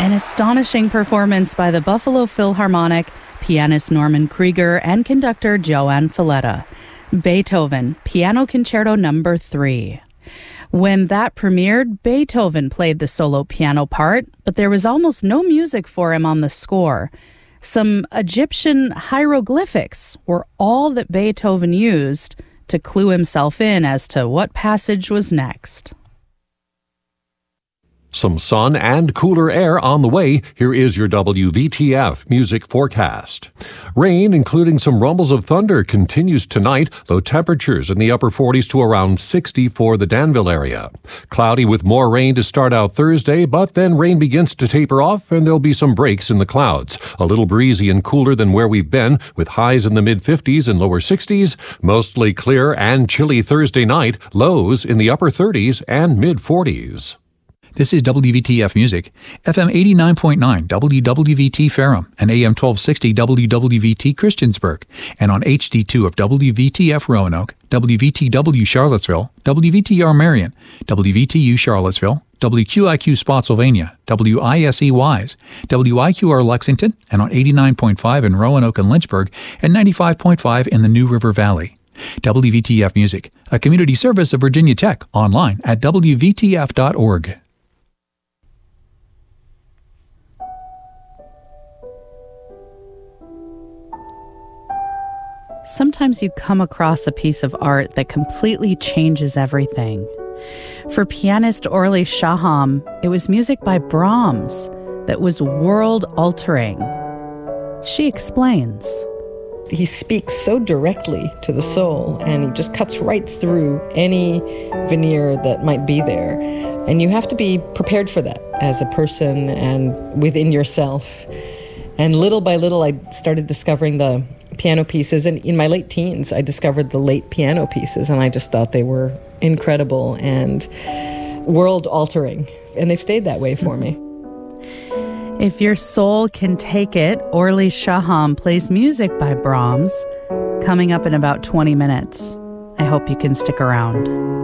An astonishing performance by the Buffalo Philharmonic, pianist Norman Krieger, and conductor Joanne Falletta. Beethoven, Piano Concerto No. 3. When that premiered, Beethoven played the solo piano part, but there was almost no music for him on the score. Some Egyptian hieroglyphics were all that Beethoven used to clue himself in as to what passage was next. Some sun and cooler air on the way. Here is your WVTF music forecast. Rain, including some rumbles of thunder, continues tonight. Low temperatures in the upper 40s to around 60 for the Danville area. Cloudy with more rain to start out Thursday, but then rain begins to taper off and there'll be some breaks in the clouds. A little breezy and cooler than where we've been, with highs in the mid-50s and lower 60s. Mostly clear and chilly Thursday night. Lows in the upper 30s and mid-40s. This is WVTF Music, FM 89.9 WWVT Ferrum and AM 1260 WWVT Christiansburg, and on HD2 of WVTF Roanoke, WVTW Charlottesville, WVTR Marion, WVTU Charlottesville, WQIQ Spotsylvania, WISE Wise, WIQR Lexington, and on 89.5 in Roanoke and Lynchburg, and 95.5 in the New River Valley. WVTF Music, a community service of Virginia Tech, online at WVTF.org. Sometimes you come across a piece of art that completely changes everything. For pianist Orly Shaham, it was music by Brahms that was world-altering. She explains. He speaks so directly to the soul, and he just cuts right through any veneer that might be there. And you have to be prepared for that as a person and within yourself. And little by little, I started discovering the piano pieces. And in my late teens, I discovered the late piano pieces, and I just thought they were incredible and world-altering. And they've stayed that way for me. If your soul can take it, Orly Shaham plays music by Brahms, coming up in about 20 minutes. I hope you can stick around.